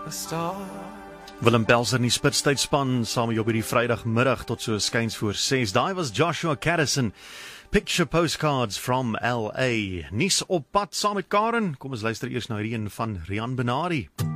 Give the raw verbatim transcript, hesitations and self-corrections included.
a star. Willem Pelser in die Spitstydsspan saam met jou by die Vrydagmiddag tot so skuins voor ses. Daai was Joshua Caddison. Picture Postcards from L A. Nies op pad saam met Karen. Kom ons luister eers na hierdie een van Rian Benari.